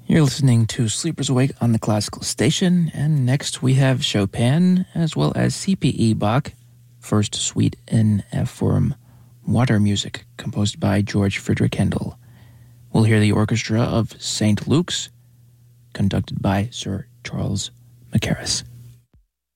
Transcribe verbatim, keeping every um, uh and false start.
You're listening to Sleepers Awake on the Classical Station, and next we have Chopin as well as C P E Bach, First Suite in F form, Water Music, composed by George Friedrich Handel. We'll hear the orchestra of Saint Luke's, conducted by Sir Charles Mackerras.